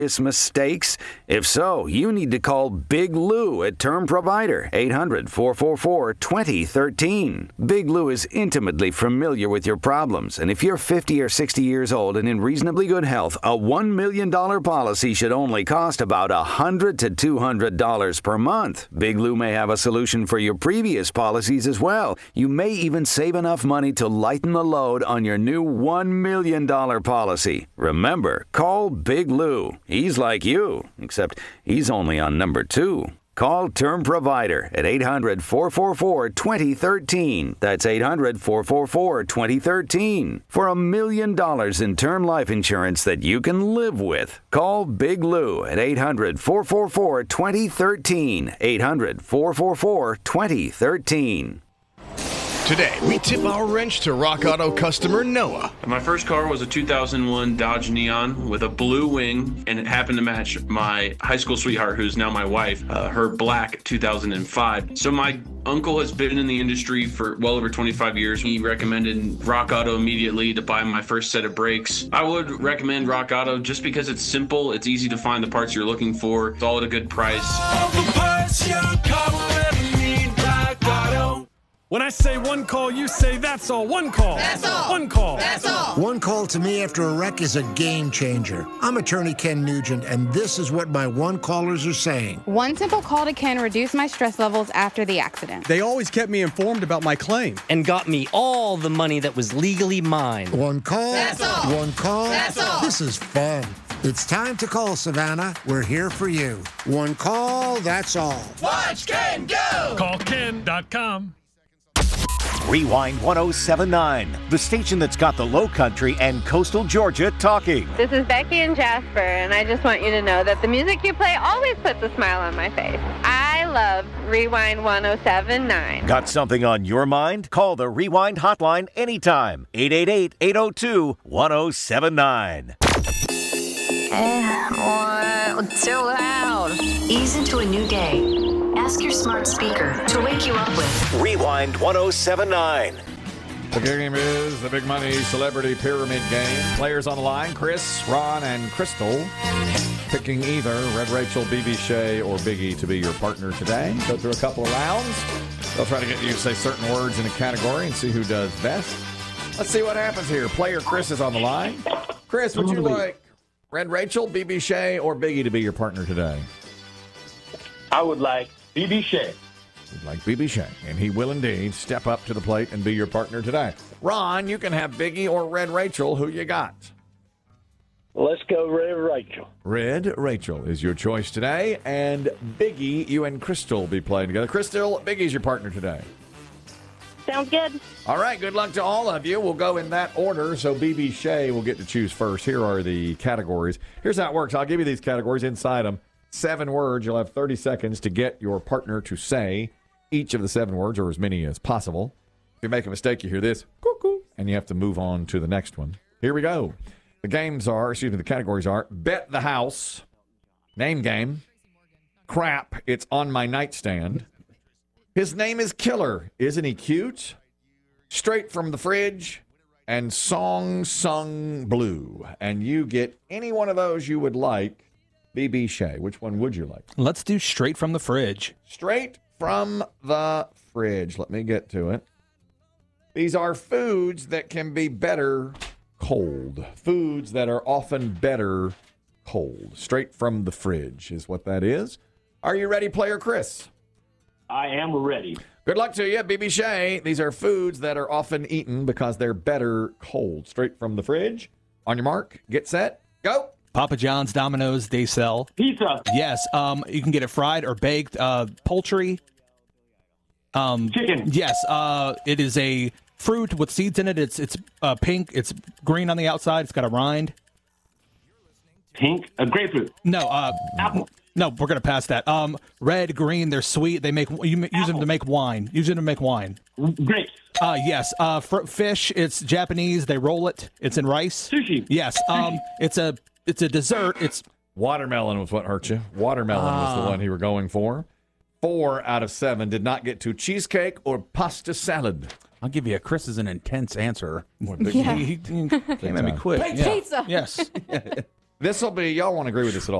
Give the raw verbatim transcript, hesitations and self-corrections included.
mistakes? If so, you need to call Big Lou at Term Provider, eight hundred, four four four, two zero one three. Big Lou is intimately familiar with your problems, and if you're fifty or sixty years old and in reasonably good health, a one million dollars policy should only cost about one hundred to two hundred dollars per month. Big Lou may have a solution for your previous policies as well. You may even save enough money to lighten the load on your new one million dollars policy. Remember, call Big Lou. He's like you, except he's only on number two. Call Term Provider at eight hundred, four four four, two zero one three. That's eight hundred, four four four, two zero one three. For a million dollars in term life insurance that you can live with. Call Big Lou at eight hundred, four four four, two zero one three. eight hundred, four four four, two zero one three. Today, we tip our wrench to Rock Auto customer Noah. My first car was a two thousand one Dodge Neon with a blue wing, and it happened to match my high school sweetheart, who's now my wife, uh, her black two thousand five. So my uncle has been in the industry for well over twenty-five years. He recommended Rock Auto immediately to buy my first set of brakes. I would recommend Rock Auto just because it's simple, it's easy to find the parts you're looking for, it's all at a good price. All the parts your car will ever need, Rock Auto. When I say one call, you say that's all. One call. That's all. One call. That's all. One call to me after a wreck is a game changer. I'm attorney Ken Nugent, and this is what my one callers are saying. One simple call to Ken reduced my stress levels after the accident. They always kept me informed about my claim. And got me all the money that was legally mine. One call. That's all. One call. That's all. This is fun. It's time to call, Savannah. We're here for you. One call, that's all. Watch Ken go. Call Ken dot com. Rewind one oh seven point nine, the station that's got the Low Country and Coastal Georgia talking. This is Becky and Jasper, and I just want you to know that the music you play always puts a smile on my face. I love Rewind one oh seven point nine. Got something on your mind? Call the Rewind hotline anytime. eight eight eight, eight oh two, one oh seven nine. Eh, what? Too loud. Ease into a new day. Ask your smart speaker to wake you up with Rewind one oh seven point nine. The game is the Big Money Celebrity Pyramid Game. Players on the line, Chris, Ron, and Crystal. Picking either Red Rachel, B B Shea, or Biggie to be your partner today. Go through a couple of rounds. They'll try to get you to say certain words in a category and see who does best. Let's see what happens here. Player Chris is on the line. Chris, would you like Red Rachel, B B Shea, or Biggie to be your partner today? I would like B B Shea. You'd like B B Shea, and he will indeed step up to the plate and be your partner today. Ron, you can have Biggie or Red Rachel. Who you got? Let's go Red Rachel. Red Rachel is your choice today, and Biggie, you and Crystal will be playing together. Crystal, Biggie's your partner today. Sounds good. All right, good luck to all of you. We'll go in that order, so B B Shea will get to choose first. Here are the categories. Here's how it works. I'll give you these categories inside them. Seven words. You'll have thirty seconds to get your partner to say each of the seven words, or as many as possible. If you make a mistake, you hear this, cuckoo, and you have to move on to the next one. Here we go. The games are, excuse me, the categories are Bet the House, Name Game, Crap, It's on My Nightstand, His Name is Killer, Isn't He Cute, Straight from the Fridge, and Song Sung Blue. And you get any one of those you would like. B B Shea, which one would you like? Let's do Straight from the Fridge. Straight from the fridge. Let me get to it. These are foods that can be better cold. Foods that are often better cold. Straight from the fridge is what that is. Are you ready, player Chris? I am ready. Good luck to you, B B Shea. These are foods that are often eaten because they're better cold. Straight from the fridge. On your mark, get set, go. Papa John's, Domino's, they sell. Pizza. Yes, um, you can get it fried or baked. Uh, poultry. Um, Chicken. Yes, uh, it is a fruit with seeds in it. It's it's uh, pink. It's green on the outside. It's got a rind. Pink? A grapefruit. No, uh, Apple. No, we're gonna pass that. Um, red, green. They're sweet. They make you use them to make wine. Use them to make wine. Grapes. Uh, yes. Uh, fr- fish. It's Japanese. They roll it. It's in rice. Sushi. Yes. Um, it's a it's a dessert. It's watermelon was what hurt you. Watermelon uh, was the one you were going for. Four out of seven did not get to cheesecake or pasta salad. I'll give you a Chris is an intense answer. Yeah. He, he came at me quick. Baked yeah. pizza. Yes. This will be, y'all won't agree with this at all.